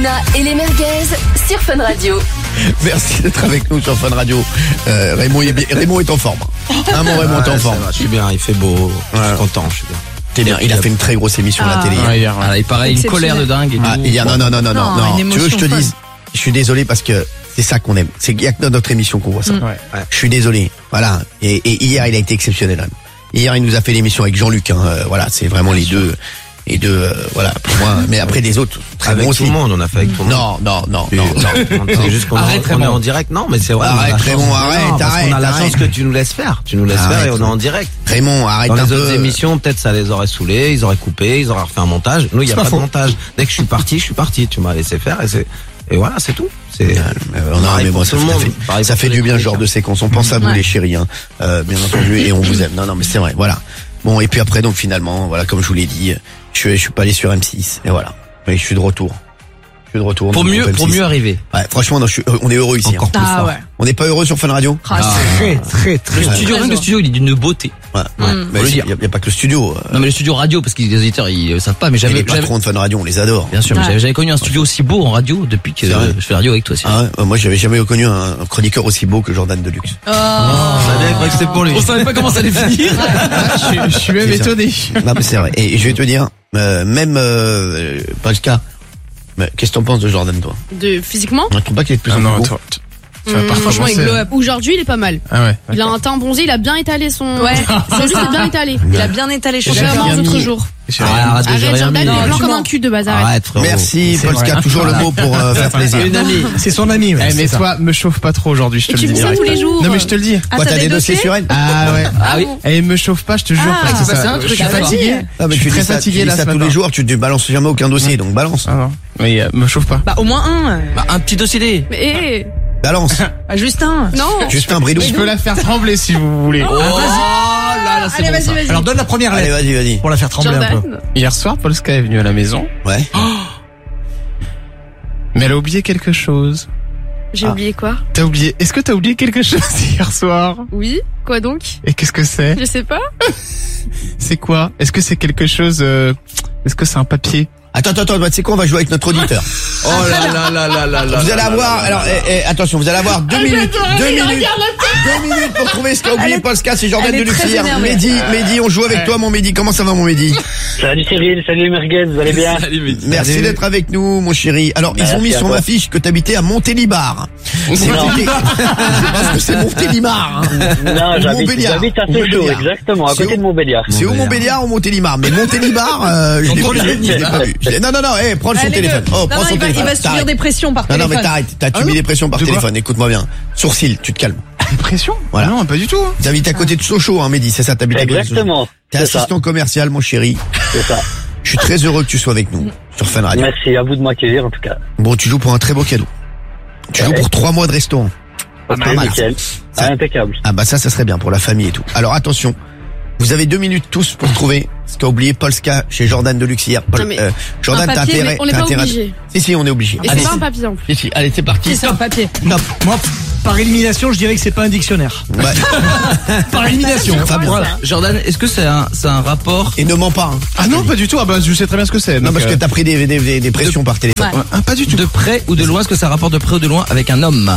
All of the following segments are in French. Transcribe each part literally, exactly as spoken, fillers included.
Palina et les merguez sur Fun Radio. Merci d'être avec nous sur Fun Radio. Euh, Raymond, est bien, Raymond est en forme. Hein, mon Raymond est en forme. Je suis bien, il fait beau. Je suis content, je suis bien. T'es bien, il a fait une très grosse émission ah. à la télé. Ah, hier, ouais. Ah, il paraît une colère de dingue et ah, tout. hier, non, non, non, non, non, non. non Tu veux que je te dise, je suis désolé parce que c'est ça qu'on aime. C'est qu'il y a que dans notre émission qu'on voit ça. Mm. Ouais. Je suis désolé. Voilà. Et, et hier, il a été exceptionnel. Hein. Hier, il nous a fait l'émission avec Jean-Luc. Hein. Euh, voilà, c'est vraiment les deux. Et deux, euh, voilà, pour moi. Mais après, les autres, très avec bon tout aussi. le monde, on a fait avec tout le monde. Non, non, non, non, non. C'est juste qu'on Arrête, est, on est Raymond. en direct. Non, mais c'est vrai. Arrête, Raymond, arrête, non, parce arrête, qu'on a la arrête. chance que tu nous laisses faire. Tu nous laisses Arrête. faire et on est en direct. Raymond, arrête Dans un les peu. autres émissions, peut-être ça les aurait saoulés, ils auraient coupé, ils auraient refait un montage. Nous, il y a C'est pas, pas de faux. montage. Dès que je suis parti, je suis parti. Tu m'as laissé faire et c'est, et voilà, c'est tout. C'est, Euh, non, pareil mais pour bon, tout ça, le ça monde. fait, Pareil ça pour fait tous du les bien ce genre chroniqueurs. de séquence. On pense à vous, Ouais. les chéris, hein, euh, bien entendu, et on vous aime. Non, non, mais c'est vrai, voilà. Bon, et puis après, donc finalement, voilà, comme je vous l'ai dit, je suis, je suis pas allé sur M six, et voilà. Mais je suis de retour. Je suis de retour. Pour dans mieux, le groupe pour M six. mieux arriver. Ouais, franchement, non, je suis, euh, on est heureux ici. Encore hein. plus Ah fort. ouais. On n'est pas heureux sur Fun Radio. Ah, Très, très, très. Le studio, rien que le studio, il est d'une beauté. Ouais, ouais. Mm. Mais Faut le il dire. y, a- y a pas que le studio. euh, Non mais le studio radio, parce que les auditeurs ils euh, savent pas, mais et j'avais, les j'avais- patrons de Fun Radio, on les adore. bien sûr, mais Ouais. j'avais, j'avais connu un studio aussi beau en radio depuis que C'est euh, vrai. je fais la radio avec toi aussi. Ah ouais, euh, moi, j'avais jamais connu un, un chroniqueur aussi beau que Jordan Deluxe. Oh. Ça devrait que c'était pour lui. On savait pas comment ça allait finir. je, je suis même C'est ça. étonné. Non, mais c'est vrai. Et je vais te dire, euh, même euh, Polska, mais qu'est-ce que t'en penses de Jordan, toi? De physiquement, Je trouve pas qu'il est de plus Ah en non, plus beau. toi, tu- tu vas Hum, pas franchement, il recommencer. glow up. Aujourd'hui, il est pas mal. Ah ouais. Il a un teint bronzé, il a bien étalé son. Ouais. Son jus est bien étalé. Il a bien étalé chez Contrairement rien aux autres mis. jours. J'ai Ah, rien- arrête, j'ai Arrête, rien Jordan, mis. il est blanc tu comme mens. un cul de base. Arrête. Arrête, frérot. Merci, C'est Polska, vrai. toujours le mot pour euh, faire plaisir. Une amie. C'est son ami, ouais. Eh, mais toi, me chauffe pas trop aujourd'hui, je te Et le tu dis fais ça direct. tous les jours. Non mais je te le dis. Ah, Quoi, t'as t'as des dossiers sur elle? Ah ouais. Ah oui. Et me chauffe pas, je te jure. Ah, parce que c'est ça- ça, un truc je suis à faire. fatigué. Ah, mais je suis tu très dis ça, fatigué tu dis là ça ce tous matin. les jours, tu ne balances jamais aucun dossier, donc balance. Ah non. Mais euh, me chauffe pas. Bah, au moins un. Bah, un petit dossier. Mais, eh, Balance. Bah, juste un. non. Justin Bridou. Je peux la faire trembler si vous voulez. Oh là là, c'est Allez, bon, vas-y, ça. vas-y. Alors donne la première Allez, lettre vas-y, vas-y. pour la faire trembler un peu. Jordan. Hier soir, Polska est venue à la maison, Ouais. mais elle a oublié quelque chose. J'ai Ah. oublié quoi? T'as oublié. Est-ce que t'as oublié quelque chose hier soir? Oui. Quoi donc? Et qu'est-ce que c'est? Je sais pas. C'est quoi? Est-ce que c'est quelque chose euh, Est-ce que c'est un papier? Attends, attends, attends, tu sais quoi, on va jouer avec notre auditeur. Oh là là là là là là. Vous allez avoir, alors, eh, eh, attention, vous allez avoir deux minutes, deux minutes, deux minutes pour trouver ce qu'a oublié Polska, c'est Jordan elle est Deluxe très hier. énervée. Mehdi, Mehdi, on joue avec toi, mon Mehdi. Comment ça va, mon Mehdi? Salut Cyril, salut Merguez, vous allez bien? Merci d'être avec nous, mon chéri. Alors, ils Merci ont mis à sur toi. ma fiche que t'habitais à Montélimar. C'est Non. Monté- Je pense que c'est Montélimar. hein. Non, j'habite, Montbéliard. j'habite à Sochaux, Montbéliard. exactement, à C'est côté où de Montbéliard. C'est où Montbéliard ou Montélimar? Mais Montélimar, euh, je l'ai pas, je l'ai pas vu. Je l'ai- Non, non, non, eh, prends son Allez, téléphone. le- Oh, Non, prends non, son il va, il téléphone. va subir T'arrêtes. des pressions par Non, non, téléphone. mais t'arrêtes. T'as Ah subi non. des pressions par De quoi téléphone. Écoute-moi bien. Sourcil, tu te calmes. Pression? Voilà. Non, pas du tout. hein. T'habites à côté de Sochaux, hein, Mehdi. C'est ça, t'habites à côté de Sochaux. Exactement, T'es c'est ça, assistant commercial, mon chéri. c'est ça. Je suis très heureux que tu sois avec nous sur Fun Radio. Merci à vous de m'accueillir en tout cas. Bon, tu joues pour un très beau cadeau. Tu joues Ouais. pour trois mois de restaurant. Ok, pas mal. nickel. Ça- Ah, impeccable. Ah bah ça, ça serait bien pour la famille et tout. Alors attention, vous avez deux minutes tous pour trouver ce qu'a oublié Polska chez Jordan Deluxe hier. Paul, Non, mais euh, Jordan, un t'as papier, intérêt. mais on n'est t'as pas intérêt à- obligé. Si, si, on est obligé. Et Allez, c'est pas un papier en plus. si, si, allez, c'est parti. Si, c'est un papier. Top. Moi, par élimination, je dirais que c'est pas un dictionnaire. Ouais. Par élimination. Fabien. Voilà. Jordan, est-ce que c'est un, c'est un rapport Et ne mens pas. Hein. Ah non, pas du tout. Ah bah je sais très bien ce que c'est. Non, donc, parce que euh, t'as pris des, des, des, des pressions par téléphone. Ouais. Ah, pas du tout. de près ou de loin? Est-ce que ça rapporte de près ou de loin avec un homme?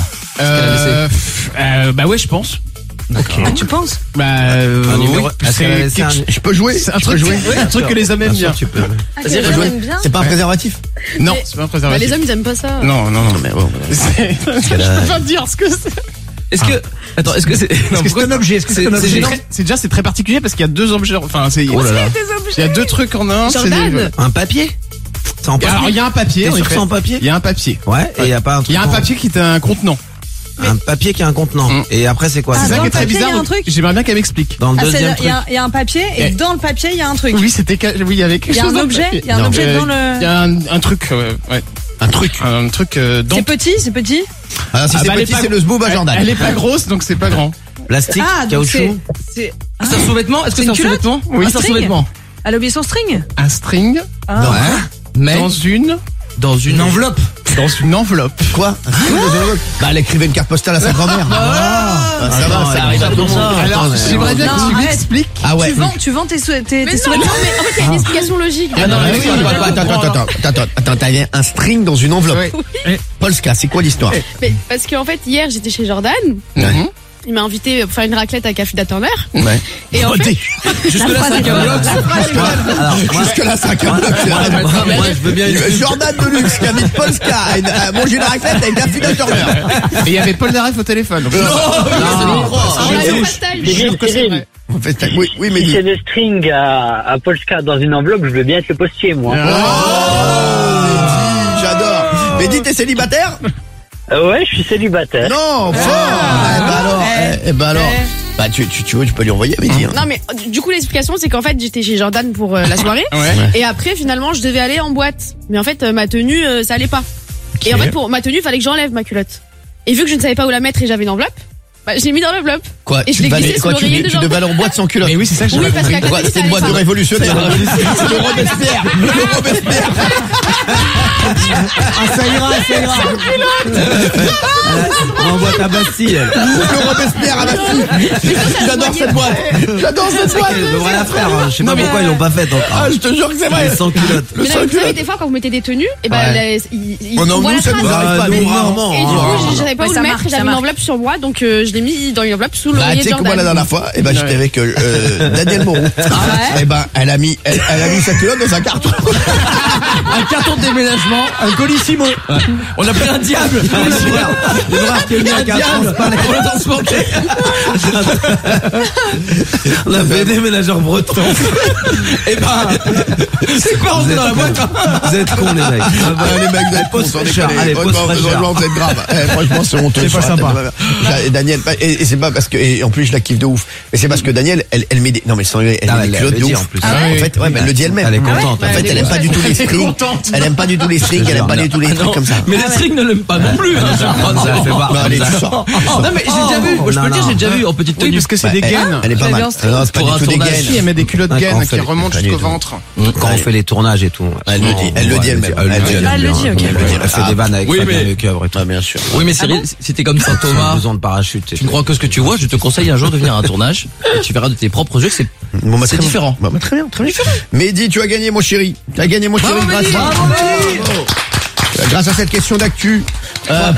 Euh, pff, euh, bah ouais, je pense. D'accord. Ah, tu penses? Bah euh, Un numéro- oui, est-ce qu'elle a c'est laissé quelque- un- Je peux jouer c'est un Je peux truc, jouer ouais, un truc que les hommes aiment bien. Tu peux. Ah, Vas-y, que les vas-y. gens aiment bien. C'est pas un préservatif? Non, Mais- c'est pas un Bah, préservatif. les hommes, ils aiment pas ça. Non, non, non. Non, mais bon. C'est- Je là- peux pas te dire ce que c'est. Est-ce que, attends, est-ce que c'est, non, Est-ce que c'est pourquoi- un objet? Est-ce que c'est c'est- un c'est objet? gênant. Très- C'est déjà c'est très particulier parce qu'il y a deux objets. Enfin, c'est. Oh là là. Il y a deux trucs en un. c'est Jordan. des- Un papier? C'est en Alors papier? il y a un papier. T'es en sûr que effet. c'est en papier? Il y a un papier. Ouais, et y a pas un truc. Il y a un en- papier qui est un contenant. Un papier qui a un contenant. Mm. Et après, c'est quoi? Ah, C'est ça dans qui le est très papier, il y a bizarre. un donc truc J'aimerais bien qu'elle m'explique. Dans le Ah, c'est deuxième le- il y, truc. a- il y a un papier et Eh. dans le papier, il y a un truc. Oui, c'était. ca- Oui, il y avait quelque Il y a chose. un dans le objet, papier. il y a un Non. objet Euh, dans le- Il y a un, un truc. euh, ouais. Un truc. Un truc euh, dans. C'est petit, c'est petit. Alors si Ah c'est bah, elle est petit, pas- c'est le zboob à Elle, Jordan. elle est pas grosse, donc c'est pas grand. Plastique, Ah, donc caoutchouc. c'est. c'est- Ah, c'est un sous-vêtement? Est-ce que C'est c'est un une culotte sous-vêtement? Oui, Ah, c'est un string. sous-vêtement. Elle a oublié son string. Un string Ah. Non. Mais, dans une dans une Une enveloppe. dans une enveloppe. Quoi? Bah, elle écrivait une carte postale à sa grand-mère. Ah Ah, ça va, ça arrive à tout le monde. Alors, Attends, j'aimerais bien non, que tu arrête. m'expliques. Ah ouais. Tu vends, tu vends tes, sou- tes, Mais tes non, sous-vêtements. mais en fait, il y a une explication logique. Ah non, Ah, mais oui, attends, oui, attends, oui, attends, oui. attends, attends, attends, attends, t'avais un string dans une enveloppe. Oui. Polska, c'est quoi l'histoire? Mais parce qu'en fait, hier, j'étais chez Jordan. Ouais. Il m'a invité pour faire une raclette avec Affida Turner. Ouais. Et en fait, Jusque là, c'est un bloc. Alors, moi, Jusque là, c'est un câble. moi, moi, je veux bien une Jordan Deluxe qui invite Polska à à manger une raclette avec Daffy Turner. Et il y avait Paul Naref au téléphone. Donc, on a Cyril, eu pas de Cyril, Cyril, En fait, oui, oui, mais si dis. c'est des strings à, à Polska dans une enveloppe, je veux bien être le postier, moi. Oh, j'adore. Mais dis, t'es célibataire? Euh, ouais, je suis célibataire. Non, fort. Eh ben alors, eh, eh ben alors. Bah, tu, tu, tu veux, tu peux lui envoyer, mais dis. hein. Non mais euh, du coup l'explication c'est qu'en fait j'étais chez Jordan pour euh, la soirée Ouais. et après finalement je devais aller en boîte mais en fait euh, ma tenue euh, ça allait pas et en fait pour ma tenue il fallait que j'enlève ma culotte et vu que je ne savais pas où la mettre et j'avais une enveloppe bah, je l'ai mis dans l'enveloppe Quoi, et je tu l'ai devais glissé aller, sous quoi, tu, l'oreiller de tu devais Jordan. aller en boîte sans culotte. Mais oui, c'est ça que Oui j'ai parce qu'à Quoi, côté c'était ça une boîte de allait pas. révolutionnaire. C'est le Robespierre. Le Robespierre. Ah, ça ira, ça ira. renvoie ta Bastille. elle. Le Robespierre à la fille. J'adore cette boîte. J'adore cette boîte. Ils devraient la faire. hein. Je sais pas mais- pourquoi ils l'ont pas faite encore. Ah, je te jure que c'est vrai. Sans culotte. Le Mais non, sans mais vous savez culotte. des fois quand vous mettez des tenues et ben Ouais. les- ils, ils Oh non, on voit nous, la ça trace. nous arrive pas. nous, nous, rarement. Et du Oh, coup, je savais pas Ouais, où ça le marche, mettre, ça j'avais une marche. enveloppe sur moi, donc euh, je l'ai mis dans une enveloppe sous Bah, l'oreiller tu de sais que moi, la Jordan. dernière fois, eh ben, j'étais avec euh, euh, Daniel Moreau. Eh ben, elle a mis, elle, elle a mis sa culotte dans un carton. Un carton de déménagement. Un colissimo. On a pris un diable. Un diable. On l'a transporté. On a fait des ménageurs bretons. Et ben, c'est quoi, on Vous est êtes dans la cons. boîte, hein. Vous êtes cons, les mecs. Ah, les mecs, vous êtes pause cons, sans fraîcheur. déconner. Allez, pause Honnêtement, fraîcheur. honnêtement, vous êtes grave. Eh, franchement, c'est honteux. C'est pas sur la sympa. tête. Et Daniel, et, et c'est pas parce que, et en plus, je la kiffe de ouf. Mais c'est parce que Daniel, elle, elle met des, non, mais sans rigoler, elle Ah, met elle des le culottes de dit, ouf. en plus. Ah, Ah en oui. fait, ouais, mais elle le dit elle-même. Elle est contente. En fait, elle aime pas du tout les strings. Elle aime pas du tout les strings, elle aime pas du tout les trucs comme ça. Mais les strings ne l'aiment pas non plus. hein. Ça fait voir. Non, allez, tu sors. Non mais j'ai déjà vu. Moi, je Non, peux le dire, non. j'ai déjà vu en petite Oui, tenue. parce que c'est Bah, des elle- gaines. Elle est pas J'avais mal. un string. Non, c'est pas Pour du un tout des tournage. gaines. Si, elle met des culottes Ouais, gaines quand on qui fait les- remontent pas du jusqu'au tout. ventre. Quand on fait les tournages et tout. Elle le dit, elle le dit elle-même. Elle le dit, Ah, elle le dit, ok. Elle le dit. Elle fait des vannes avec Oui, Fabien mais- Lecoeuvre et tout. Ah, bien sûr. Oui mais Cyril, si t'es comme Saint Thomas, besoin de parachute. tu ne crois que ce que tu vois, je te conseille un jour de venir à un tournage et tu verras de tes propres yeux que c'est Bon, bah, C'est très bien. différent. Bah, bah, très bien, très bien. Mehdi, tu as gagné, mon chéri. Tu as gagné, mon chéri, grâce à... Bravo. Grâce à cette question d'actu. Euh,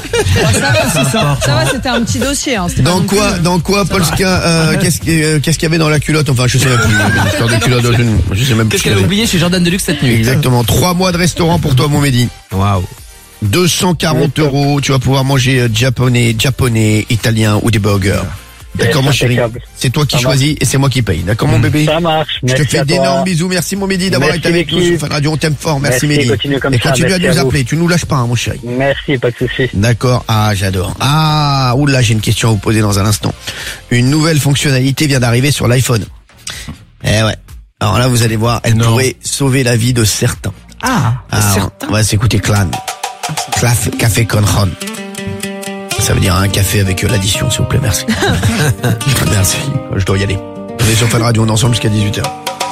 Ça va, c'était un petit dossier. Hein, c'était pas dans non quoi, plus- dans quoi, Polska, euh, qu'est-ce qu'il euh, qu'est-ce qu'il y avait dans la culotte? Enfin, je sais même plus. Une histoire de culotte dans une, je sais même plus. Qu'est-ce ce qu'il qu'elle y a avait. oublié chez Jordan Deluxe cette nuit? Exactement. Trois mois de restaurant pour toi, mon Mehdi. Waouh. deux cent quarante euros. Tu vas pouvoir manger euh, japonais, japonais, italien ou des burgers. D'accord, mon chéri. Impeccable. C'est toi qui Ça choisis et c'est moi qui paye. D'accord, mon bébé? Ça marche. Je te Merci fais à toi. d'énormes bisous. Merci, mon Mehdi, d'avoir Merci, été avec nous l'équipe. sur Fun Radio. On t'aime fort. Merci, Merci, Mehdi. continue comme Et ça. continue à Merci nous à vous. appeler. Tu nous lâches pas, hein, mon chéri. Merci, pas de souci. D'accord. Ah, j'adore. Ah, oula, j'ai une question à vous poser dans un instant. Une nouvelle fonctionnalité vient d'arriver sur l'iPhone. Eh ouais. Alors là, vous allez voir, elle Non. pourrait sauver la vie de certains. Ah, Ah, on va s'écouter Clan. Claf, café con Ron. Ça veut dire un café avec euh, l'addition, s'il vous plaît, merci. Merci. Je dois y aller. On est sur Fun Radio, on est ensemble jusqu'à dix-huit heures.